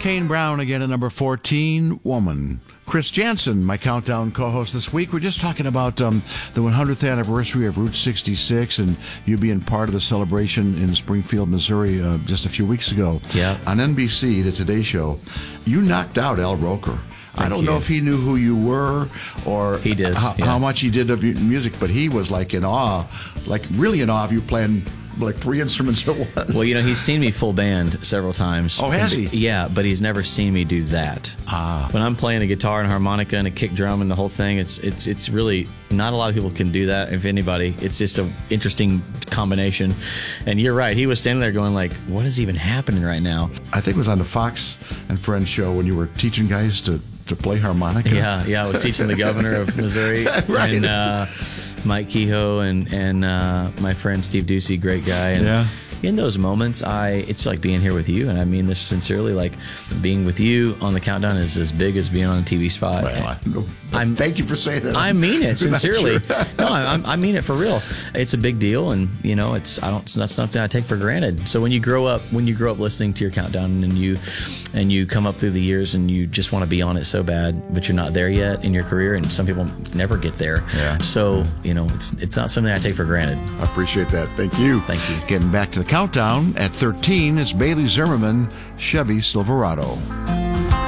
Kane Brown again at number 14, Woman. Chris Jansen, my Countdown co-host this week. We're just talking about the 100th anniversary of Route 66 and you being part of the celebration in Springfield, Missouri just a few weeks ago. Yeah. On NBC, the Today Show, you knocked out Al Roker. I don't know if he knew who you were or he does, how much he did of your music, but he was like in awe, like really in awe of you playing like 3 instruments at once. Well, he's seen me full band several times. Oh, has he? Yeah, but he's never seen me do that. When I'm playing a guitar and harmonica and a kick drum and the whole thing, it's really not a lot of people can do that. If anybody, it's just an interesting combination. And you're right, he was standing there going like, what is even happening right now? I think it was on the Fox and Friends show when you were teaching guys to play harmonica. Yeah, I was teaching the governor of Missouri. Right. And Mike Kehoe and my friend Steve Ducey, great guy. And in those moments, it's like being here with you, and I mean this sincerely. Like being with you on the Countdown is as big as being on a TV spot. Well, thank you for saying that. I mean it sincerely. Sure. No, I mean it for real. It's a big deal, and it's not something I take for granted. So when you grow up listening to your Countdown, and you come up through the years, and you just want to be on it so bad, but you're not there yet in your career, and some people never get there. Yeah. So it's not something I take for granted. I appreciate that. Thank you. Thank you. Getting back to the Countdown at 13 is Bailey Zimmerman, Chevy Silverado.